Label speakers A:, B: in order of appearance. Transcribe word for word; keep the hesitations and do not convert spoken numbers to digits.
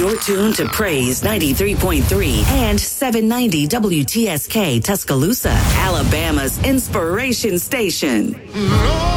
A: You're tuned to Praise ninety-three point three and seven ninety W T S K Tuscaloosa, Alabama's inspiration station.
B: Lord.